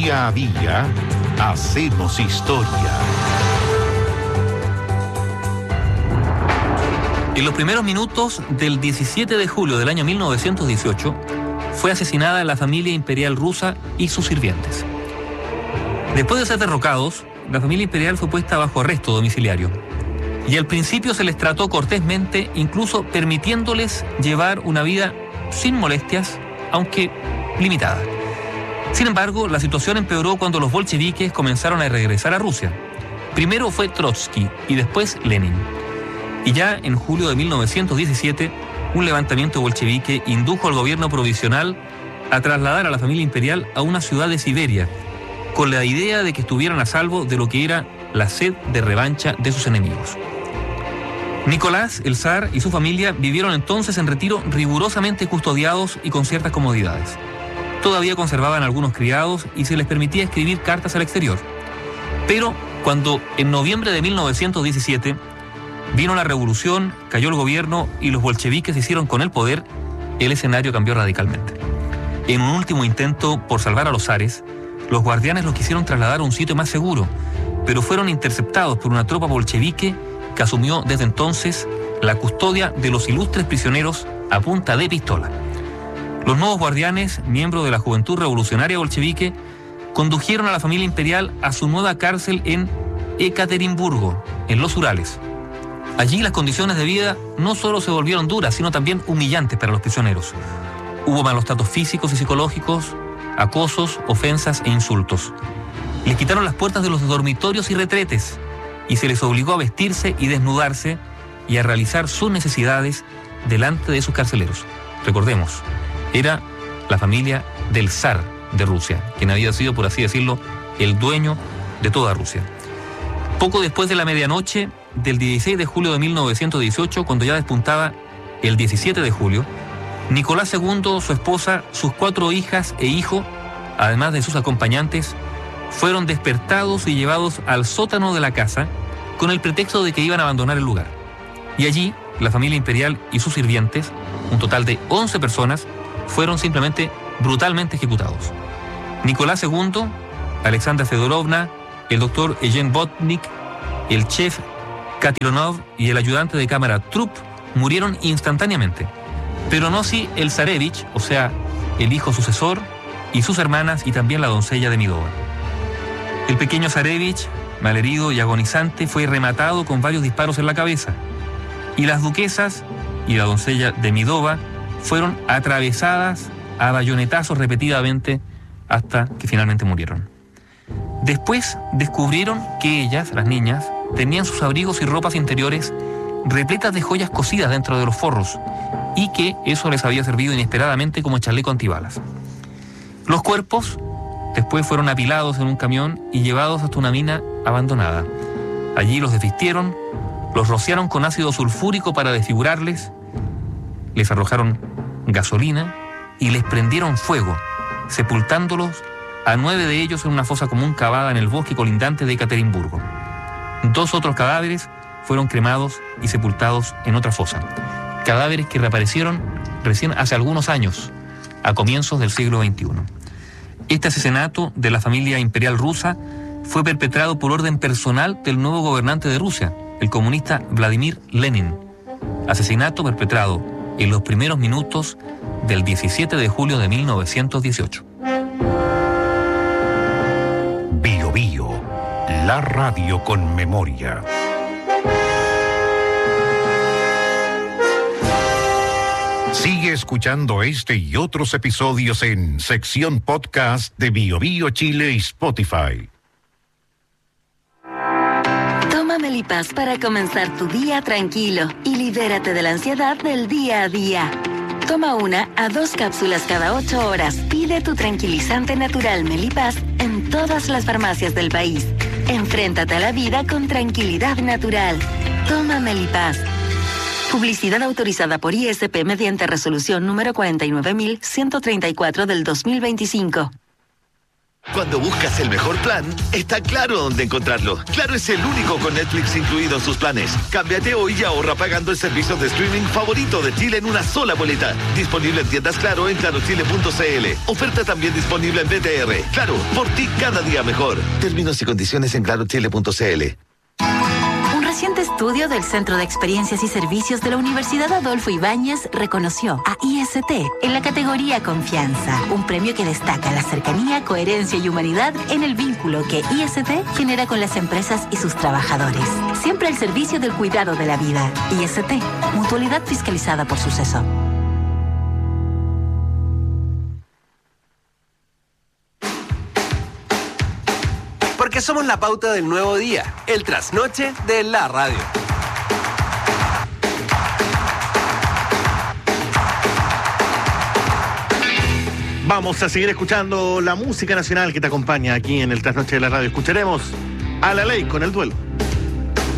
Día a día hacemos historia. En los primeros minutos del 17 de julio del año 1918 fue asesinada la familia imperial rusa y sus sirvientes. Después de ser derrocados, la familia imperial fue puesta bajo arresto domiciliario. Y al principio se les trató cortésmente, incluso permitiéndoles llevar una vida sin molestias, aunque limitada. Sin embargo, la situación empeoró cuando los bolcheviques comenzaron a regresar a Rusia. Primero fue Trotsky y después Lenin. Y ya en julio de 1917, un levantamiento bolchevique indujo al gobierno provisional a trasladar a la familia imperial a una ciudad de Siberia, con la idea de que estuvieran a salvo de lo que era la sed de revancha de sus enemigos. Nicolás, el zar y su familia vivieron entonces en retiro rigurosamente custodiados y con ciertas comodidades. Todavía conservaban algunos criados y se les permitía escribir cartas al exterior. Pero cuando en noviembre de 1917 vino la revolución, cayó el gobierno y los bolcheviques se hicieron con el poder, el escenario cambió radicalmente. En un último intento por salvar a los zares, los guardianes los quisieron trasladar a un sitio más seguro, pero fueron interceptados por una tropa bolchevique que asumió desde entonces la custodia de los ilustres prisioneros a punta de pistola. Los nuevos guardianes, miembros de la Juventud Revolucionaria Bolchevique, condujeron a la familia imperial a su nueva cárcel en Ekaterimburgo, en los Urales. Allí las condiciones de vida no solo se volvieron duras, sino también humillantes para los prisioneros. Hubo malos tratos físicos y psicológicos, acosos, ofensas e insultos. Les quitaron las puertas de los dormitorios y retretes y se les obligó a vestirse y desnudarse y a realizar sus necesidades delante de sus carceleros. Recordemos, era la familia del zar de Rusia, quien había sido, por así decirlo, el dueño de toda Rusia. Poco después de la medianoche del 16 de julio de 1918, cuando ya despuntaba el 17 de julio, Nicolás II, su esposa, sus 4 hijas e hijo, además de sus acompañantes, fueron despertados y llevados al sótano de la casa con el pretexto de que iban a abandonar el lugar. Y allí, la familia imperial y sus sirvientes, un total de 11 personas, fueron simplemente brutalmente ejecutados. Nicolás II, Alexandra Fedorovna, el doctor Eugene Botnik, el chef Katironov y el ayudante de cámara Trupp murieron instantáneamente. Pero no así el zarevich, o sea, el hijo sucesor, y sus hermanas y también la doncella de Midova. El pequeño zarevich, malherido y agonizante, fue rematado con varios disparos en la cabeza. Y las duquesas y la doncella de Midova fueron atravesadas a bayonetazos repetidamente hasta que finalmente murieron. Después descubrieron que ellas, las niñas, tenían sus abrigos y ropas interiores repletas de joyas cosidas dentro de los forros y que eso les había servido inesperadamente como chaleco antibalas. Los cuerpos después fueron apilados en un camión y llevados hasta una mina abandonada. Allí los desvistieron, los rociaron con ácido sulfúrico para desfigurarles, les arrojaron gasolina y les prendieron fuego, sepultándolos a 9 de ellos en una fosa común cavada en el bosque colindante de Ekaterimburgo. 2 otros cadáveres fueron cremados y sepultados en otra fosa. Cadáveres que reaparecieron recién hace algunos años, a comienzos del siglo XXI. Este asesinato de la familia imperial rusa fue perpetrado por orden personal del nuevo gobernante de Rusia, el comunista Vladimir Lenin. Asesinato perpetrado en los primeros minutos del 17 de julio de 1918. Bio Bio, la radio con memoria. Sigue escuchando este y otros episodios en sección podcast de Bio Bio Chile y Spotify. Toma Melipaz para comenzar tu día tranquilo y libérate de la ansiedad del día a día. Toma 1 a 2 cápsulas cada 8 horas. Pide tu tranquilizante natural Melipaz en todas las farmacias del país. Enfréntate a la vida con tranquilidad natural. Toma Melipaz. Publicidad autorizada por ISP mediante resolución número 49134 del 2025. Cuando buscas el mejor plan, está Claro dónde encontrarlo. Claro es el único con Netflix incluido en sus planes. Cámbiate hoy y ahorra pagando el servicio de streaming favorito de Chile en una sola boleta. Disponible en tiendas Claro en clarochile.cl. Oferta también disponible en BTR. Claro, por ti cada día mejor. Términos y condiciones en clarochile.cl. Un reciente estudio del Centro de Experiencias y Servicios de la Universidad Adolfo Ibáñez reconoció a IST en la categoría Confianza, un premio que destaca la cercanía, coherencia y humanidad en el vínculo que IST genera con las empresas y sus trabajadores. Siempre al servicio del cuidado de la vida. IST, mutualidad fiscalizada por Suceso. Porque somos la pauta del nuevo día, el trasnoche de la radio. Vamos a seguir escuchando la música nacional que te acompaña aquí en el trasnoche de la radio. Escucharemos a La Ley con El Duelo.